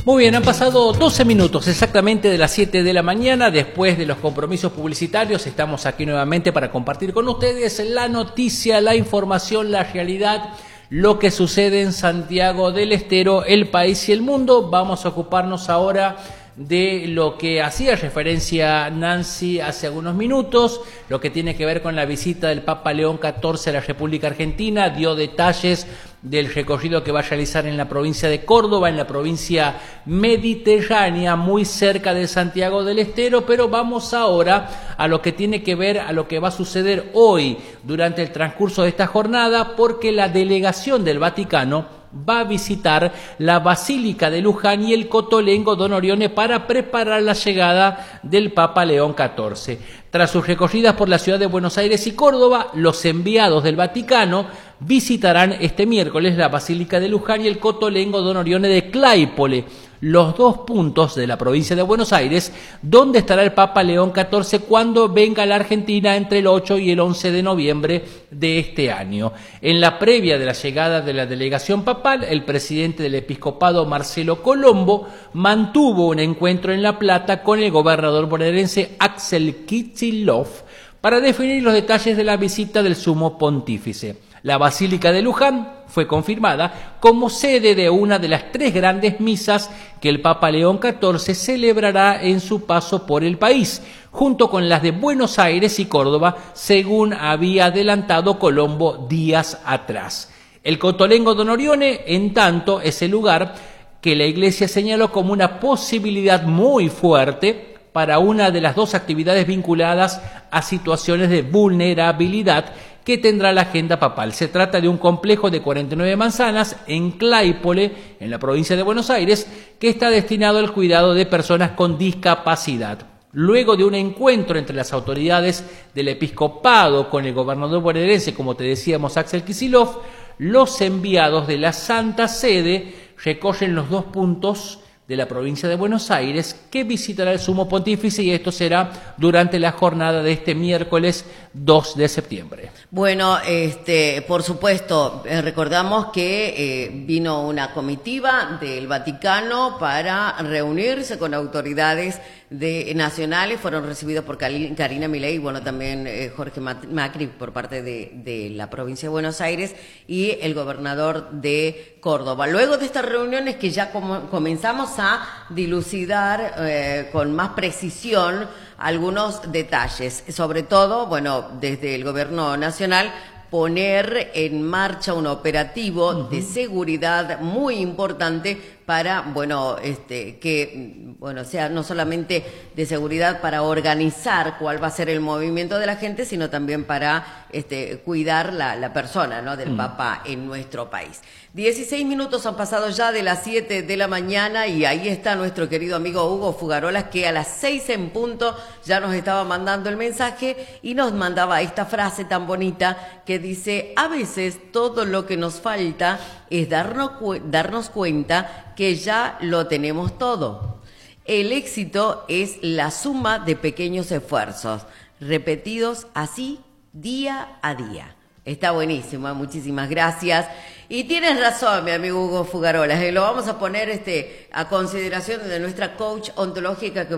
Muy bien, han pasado 12 minutos exactamente de las 7 de la mañana. Después de los compromisos publicitarios, estamos aquí nuevamente para compartir con ustedes la noticia, la información, la realidad, lo que sucede en Santiago del Estero, el país y el mundo. Vamos a ocuparnos ahora de lo que hacía referencia Nancy hace algunos minutos, lo que tiene que ver con la visita del Papa León XIV a la República Argentina. Dio detalles del recorrido que va a realizar en la provincia de Córdoba, en la provincia mediterránea, muy cerca de Santiago del Estero, pero vamos ahora a lo que tiene que ver a lo que va a suceder hoy durante el transcurso de esta jornada, porque la delegación del Vaticano va a visitar la Basílica de Luján y el Cotolengo Don Orione para preparar la llegada del Papa León XIV. Tras sus recorridas por la ciudad de Buenos Aires y Córdoba, los enviados del Vaticano visitarán este miércoles la Basílica de Luján y el Cotolengo Don Orione de Claypole, los dos puntos de la provincia de Buenos Aires donde estará el Papa León XIV cuando venga a la Argentina entre el 8 y el 11 de noviembre de este año. En la previa de la llegada de la delegación papal, el presidente del episcopado, Marcelo Colombo, mantuvo un encuentro en La Plata con el gobernador bonaerense Axel Kicillof para definir los detalles de la visita del sumo pontífice. La Basílica de Luján fue confirmada como sede de una de las 3 grandes misas que el Papa León XIV celebrará en su paso por el país, junto con las de Buenos Aires y Córdoba, según había adelantado Colombo días atrás. El Cotolengo Don Orione, en tanto, es el lugar que la Iglesia señaló como una posibilidad muy fuerte para una de las 2 actividades vinculadas a situaciones de vulnerabilidad que tendrá la agenda papal. Se trata de un complejo de 49 manzanas en Claypole, en la provincia de Buenos Aires, que está destinado al cuidado de personas con discapacidad. Luego de un encuentro entre las autoridades del episcopado con el gobernador bonaerense, como te decíamos, Axel Kicillof, los enviados de la Santa Sede recorren los 2 puntos de la provincia de Buenos Aires que visitará el sumo pontífice, y esto será durante la jornada de este miércoles 2 de septiembre. Bueno, por supuesto, recordamos que vino una comitiva del Vaticano para reunirse con autoridades nacionales. Fueron recibidos por Karina Milei, bueno, también Jorge Macri por parte de la provincia de Buenos Aires y el gobernador de Córdoba. Luego de estas reuniones que ya comenzamos a dilucidar con más precisión algunos detalles, sobre todo, bueno, desde el gobierno nacional, poner en marcha un operativo de seguridad muy importante para, bueno, sea no solamente de seguridad para organizar cuál va a ser el movimiento de la gente, sino también para cuidar la persona, ¿no?, del Papa en nuestro país. 16 minutos han pasado ya de las 7 de la mañana y ahí está nuestro querido amigo Hugo Fugarolas, que a las 6 en punto ya nos estaba mandando el mensaje y nos mandaba esta frase tan bonita que dice: a veces todo lo que nos falta es darnos cuenta que ya lo tenemos todo. El éxito es la suma de pequeños esfuerzos, repetidos así día a día. Está buenísimo, muchísimas gracias. Y tienes razón, mi amigo Hugo Fugarolas, lo vamos a poner a consideración de nuestra coach ontológica que